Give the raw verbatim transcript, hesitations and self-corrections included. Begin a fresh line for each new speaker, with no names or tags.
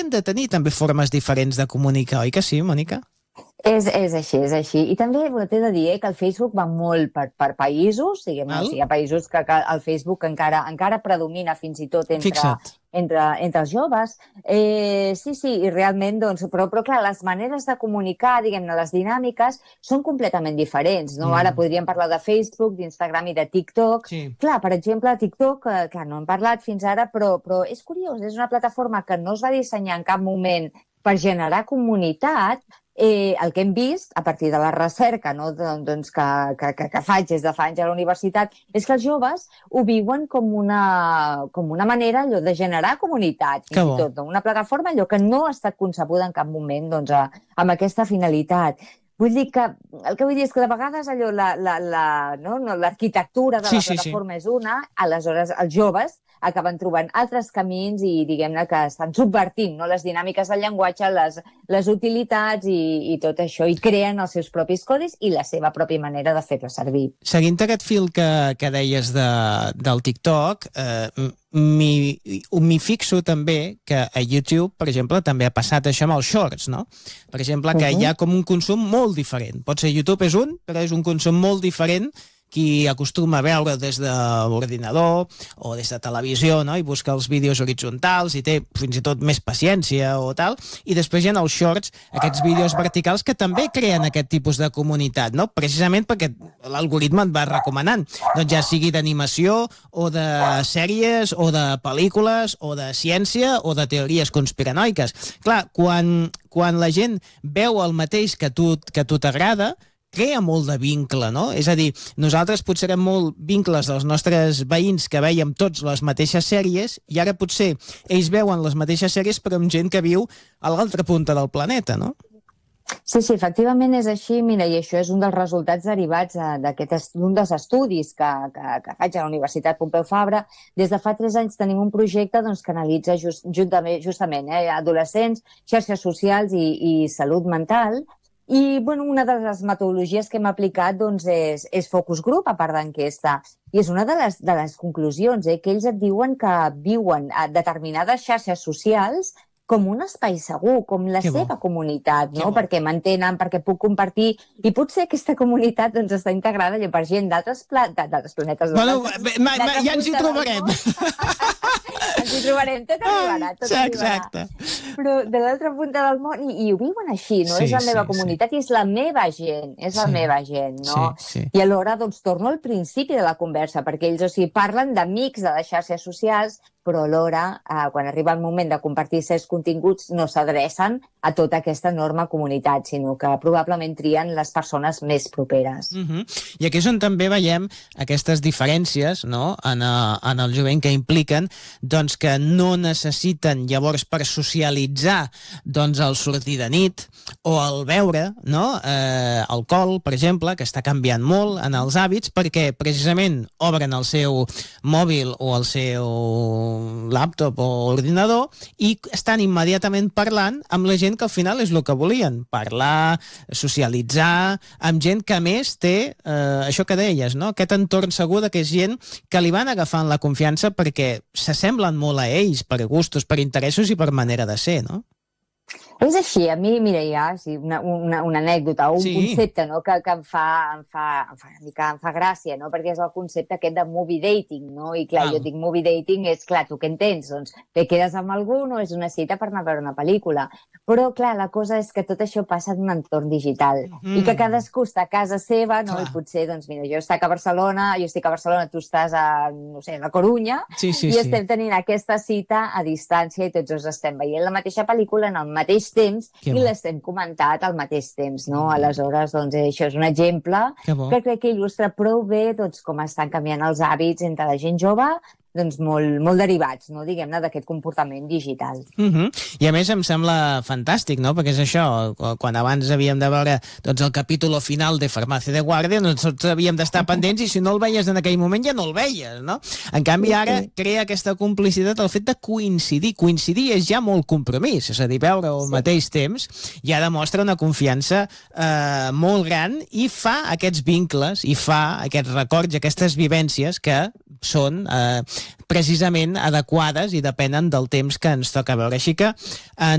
han de tenir també formes diferents de comunicar, oi que sí, Mònica?
És, és així, és així. I també t'he de dir eh, que el Facebook va molt per, per països, diguem, o sigui, hi ha països que, que el Facebook encara encara predomina fins i tot entre, entre, entre els joves. Eh, sí, sí, i realment, doncs, però, però clar, les maneres de comunicar, diguem-ne, les dinàmiques, són completament diferents, no? Mm. Ara podríem parlar de Facebook, d'Instagram i de TikTok. Sí. Clar, per exemple, TikTok, eh, que no hem parlat fins ara, però, però és curiós, és una plataforma que no es va dissenyar en cap moment per generar comunitat. Eh, el que hem vist, a partir de la recerca, no, doncs, que, que, que faig des de fa anys a la universitat, és que els joves ho viuen com una, com una manera allò de generar comunitat, fins i tot, no? Una plataforma allò que no ha estat concebuda en cap moment doncs, a, amb aquesta finalitat. Vull dir que, el que vull dir és que de vegades allò, la, la, la, no, no, l'arquitectura de la sí, plataforma sí, sí. és una, aleshores els joves acaben trobant altres camins i, diguem-ne, que estan subvertint, no?, les dinàmiques del llenguatge, les, les utilitats i, i tot això, i creen els seus propis codis i la seva pròpia manera de fer-la servir.
Seguint aquest fil que, que deies de, del TikTok, eh, m'hi fixo també que a YouTube, per exemple, també ha passat això amb els shorts, no? Per exemple, que uh-huh. hi ha com un consum molt diferent. Pot ser YouTube és un, però és un consum molt diferent qui acostuma a veure des de l'ordinador o des de televisió, no?, i busca els vídeos horitzontals i té fins i tot més paciència o tal, i després hi ha els shorts, aquests vídeos verticals que també creen aquest tipus de comunitat, no?, precisament perquè l'algoritme et va recomanant, doncs ja sigui d'animació o de sèries o de pel·lícules o de ciència o de teories conspiranoiques. Clar, quan, quan la gent veu el mateix que tu que tu t'agrada, crea molt de vincle, no? És a dir, nosaltres potser érem molt vincles dels nostres veïns que veiem tots les mateixes sèries i ara potser ells veuen les mateixes sèries però amb gent que viu a l'altra punta del planeta, no?
Sí, sí, efectivament és així. Mira, i això és un dels resultats derivats d'un dels estudis que, que, que faig a la Universitat Pompeu Fabra. Des de fa tres anys tenim un projecte doncs, que analitza just, justament, justament eh, adolescents, xarxes socials i, i salut mental. I bueno, una de les metodologies que hem aplicat doncs, és, és focus group, a part d'enquesta. I és una de les, de les conclusions, eh, que ells et diuen que viuen a determinades xarxes socials com un espai segur, com la que seva bo. comunitat, no? Perquè m'entenen, perquè puc compartir, i potser aquesta comunitat doncs, està integrada per gent d'altres pla planetes.
Bueno, ja ens hi trobarem.
Ens hi trobarem, tot arribarà, tot arribarà.
Exacte.
Però de l'altra punta del món, i, i ho viuen així, no? Sí, és la meva sí, comunitat sí. i és la meva gent, és sí. la meva gent, no? Sí, sí. I alhora, doncs, torno al principi de la conversa, perquè ells, o sigui, parlen d'amics de les xarxes socials, però alhora, eh, quan arriba el moment de compartir certs continguts, no s'adrecen a tota aquesta enorme comunitat, sinó que probablement trien les persones més properes.
Uh-huh. I aquí és on també veiem aquestes diferències, no?, en, a, en el jovent que impliquen doncs, que no necessiten llavors per socialitzar doncs, el sortir de nit o el beure, no?, eh, alcohol, per exemple, que està canviant molt en els hàbits perquè precisament obren el seu mòbil o el seu laptop o ordinador i estan immediatament parlant amb la gent que al final és el que volien, parlar, socialitzar, amb gent que a més té eh, això que deies, no?, aquest entorn segur que és gent que li van agafant la confiança perquè s'assemblen molt a ells per gustos, per interessos i per manera de ser, no?
És així, a mi, mira, hi ha sí, una, una, una anècdota o un sí. concepte no, que, que em, fa, em, fa, em, fa, una mica, em fa gràcia, no? Perquè és el concepte aquest de movie dating, no? I clar, ah. jo dic movie dating, és clar, tu què entens? Doncs te quedes amb algú, no és una cita per anar a veure una pel·lícula. Però clar, la cosa és que tot això passa en un entorn digital mm. i que cadascú està a casa seva, no? Clar. I potser, doncs mira, jo estic a Barcelona, jo estic a Barcelona, tu estàs a, no sé, a la Corunya, sí, sí, i estem sí. tenint aquesta cita a distància i tots dos estem veient la mateixa pel·lícula en el mateix temps que i l'estem comentat al mateix temps, no? Aleshores, doncs, això és un exemple que, que crec que il·lustra prou bé doncs, com estan canviant els hàbits entre la gent jove, doncs molt, molt derivats, no? Diguem-ne, d'aquest comportament digital.
Uh-huh. I a més em sembla fantàstic, no? Perquè és això, quan abans havíem de veure doncs, el capítol final de Farmàcia de Guàrdia, doncs tots havíem d'estar pendents i si no el veies en aquell moment ja no el veies, no? En canvi ara crea aquesta complicitat el fet de coincidir. Coincidir és ja molt compromís, és a dir, veure al sí. mateix temps ja demostra una confiança eh, molt gran i fa aquests vincles i fa aquests records i aquestes vivències que són eh, precisament adequades i depenen del temps que ens toca veure. Així que eh,